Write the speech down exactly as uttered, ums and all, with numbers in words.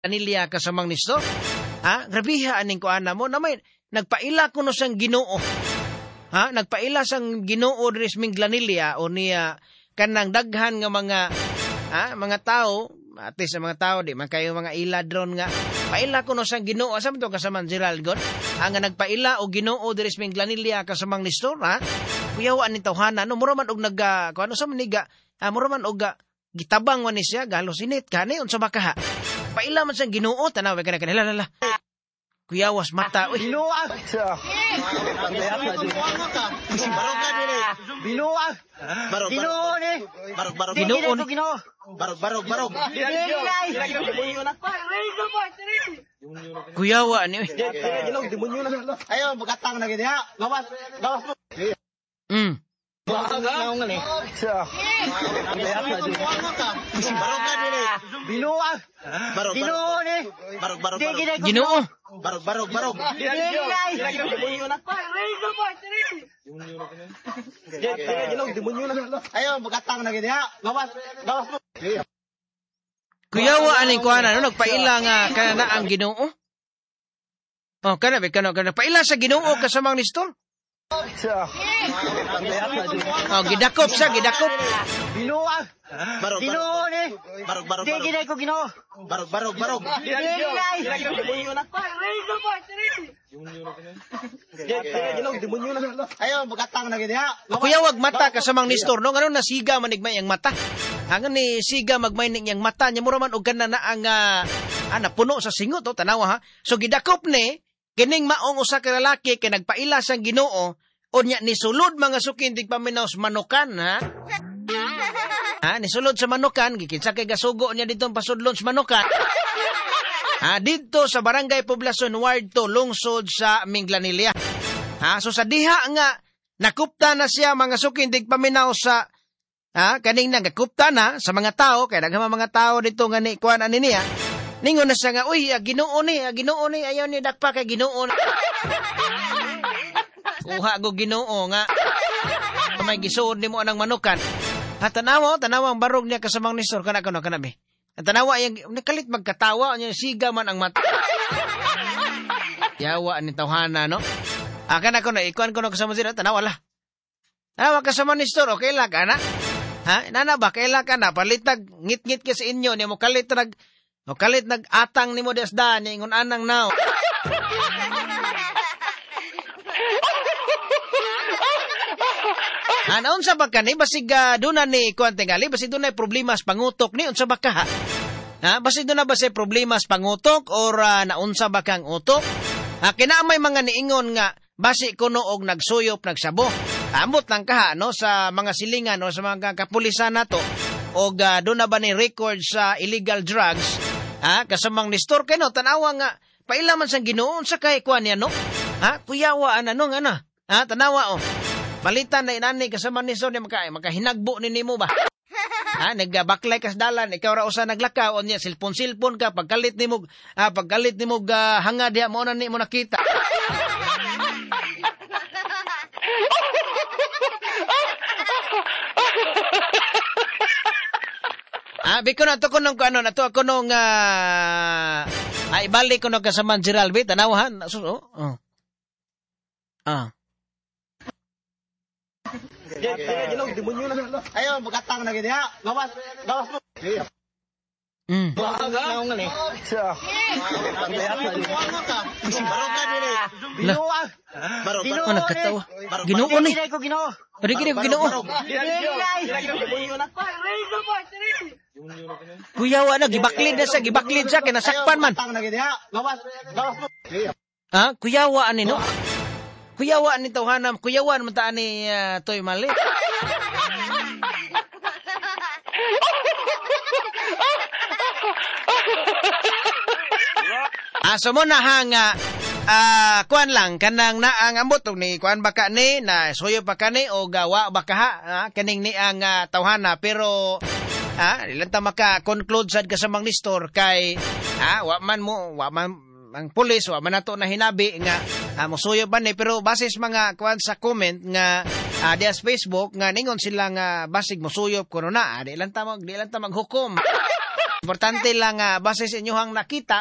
Anilya kasamang nisto. Ha? Grabiha aning kuana mo na may nagpaila kuno sang Ginoo. Ha? Nagpaila sang Ginoo diri sa Minglanilya o niya kanang daghan nga mga ha, mga tao, at least mga tao di man kayo mga iladron nga. Paila kuno sang Ginoo asa man to kasamang Gerald God. Ang nagpaila o Ginoo diri sa Minglanilya kasamang nisto, ha? Kuyawan ni tawhana no mura man og nag uh, kuno sa maniga, ha, mura man og uh, gitabang man ni siya galo sinit kani unsa makaha. Paila man sang Ginoo tanaw ka na kanila lala. Kuyawas mata uy. Ginoo. Ginoo. Barog Ginoo ni. barog barog Ginoo ni. Ginoo. barog barog barog. Kuyawa ni uy. Ginoo demonyo na. Ayo magatang na gid ha. Gawas gawas mo. Mm. Ngaw nga ni. Barog ka dili. Ginoo. Barog Ginoo ni. barog barog barog. Ginoo. barog barog barog. Demonyo na. Ginoo demonyo na. Ayo magatang na gid ha. Gawas gawas mo. Kuyawa aning kuana no nagpaila nga kana ang Ginoo. Oh, kana ba kana kana paila sa Ginoo kasamang nisto. Oh, gidakop sa gidakop. Ginoo. Barog Ginoo ni. barog barog Di barog. gid ko Ginoo. barog barog barog. Demonyo na. Ginoo demonyo na. Ayo magatang na gid ha. Kuyawag mata kasamang nistor no ngano nasiga manigmay ang mata. Hangan ni siga magmay ning yang mata nya mura man og kana na ang uh, ana puno sa singot o tanawa ha. So gidakop ni kining maong usa ka lalaki kay nagpaila sang Ginoo unya ni sulod mga sukin tig paminaw sa manukan ha. Ha ni sulod sa manukan gikinsa kay gasugo niya dito pasudlon sa manukan. Ha dito sa Barangay Poblacion Ward two lungsod sa Minglanilya. Ha so sa diha nga nakupta na siya mga sukin tig paminaw sa ha kaning nagakupta na sa mga tao kay daghang mga tao dito nga ni kuan ani niya. Ningon na siya nga, uy, ah, Ginoo ni, ah, Ginoo ni, ayaw ni dakpa kay Ginoo ni. Kuha go Ginoo nga. May gisuod ni mo anang manukan. At tanawa, tanawa ang barog niya kasamang nisor, kana kana kana be. At tanawa, yung nakalit magkatawa, niya siga man ang mata. Yawa ni tawhana, no? Ah, kana ko na, ikuan ko na kasamang sila, tanawa la. Tanawa kasamang nisor, okay lang ka na? Ha? Nana ba, kaila ka na, palitag, ngit-ngit ka sa inyo, niya mo kalit nag, o kalit nag-atang ni mo desda niya ingon anang now. Ano unsa ba ka ni basig uh, duna ni kuan tingali basig dunay problema sa pangutok ni unsa ba ka ha? Ha basig duna ba say problema sa pangutok or uh, naunsa ba kang utok? Ha kina may mga niingon nga basi kuno og nagsuyop nagsabo. Ambot lang ka no sa mga silingan o sa mga kapulisan nato og uh, duna ba ni record sa illegal drugs? Ha, kasamang nistor kay no tanawa nga paila man sang Ginoo sa kay kuan niya no. Ha, kuyawa ana no ngana. Ha, tanawa oh. Balitan na inani kasamang nistor ni maka makahinagbo ni nimo ba. Ha, nagbaklay kas dalan ikaw ra usa naglakaw niya silpon-silpon ka pagkalit nimo ah, pagkalit nimo uh, hangad diha mo na nimo nakita. Ah, biko na to kuno ano na to kuno nga uh, ay balik kuno kasamang Gerald bit tanawahan sus oh. Oh. Ah. Ginoo demonyo na. Ayo magatang na gid ha. Gawas gawas mo. Mm. Ngaw nga ni. Barog ka dili. Ginoo. barog Ginoo. Ano nagkatawa? Ginoo ni. Di ko Ginoo. Adi kini ko Ginoo. Demonyo na. Kuyawa na gibaklid na sa gibaklid sa kinasakpan man. Magatang na gid ha. Gawas gawas mo. Ha, kuyawa ani no. Kuyawa ni tawhanam, kuyawan man ta ani uh, toy mali. Ah, so mo na hanga ah kuan lang kanang naang ambot ni kuan baka ni na suyo pa kani o gawa baka ha ah, kaning ni ang uh, tawhana pero ah ilan ta maka conclude sad kasamang nistor kay ah wa man mo wa man ang pulis wa man nato na hinabi nga ah, mosuyo ba ni pero basis mga kuan sa comment nga ah, diya sa Facebook nga ningon sila nga basig mosuyop kuno na ah, di lang ta mag di lang ta maghukom. Importante lang nga base sa inyohang nakita